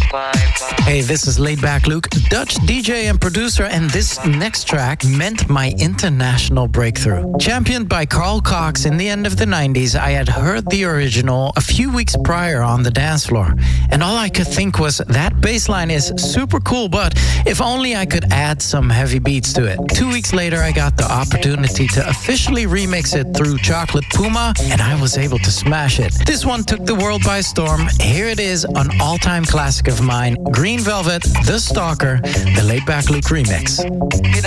Hey, this is Laid Back Luke, Dutch DJ and producer, and this next track meant my international breakthrough. Championed by Carl Cox in the end of the 90s, I had heard the original a few weeks prior on the dance floor. And all I could think was, that bass line is super cool, but if only I could add some heavy beats to it. 2 weeks later, I got the opportunity to officially remix it through Chocolate Puma, and I was able to smash it. This one took the world by storm. Here it is, an all-time classic of mine, Green Velvet, The Stalker, the Laid Back Luke remix.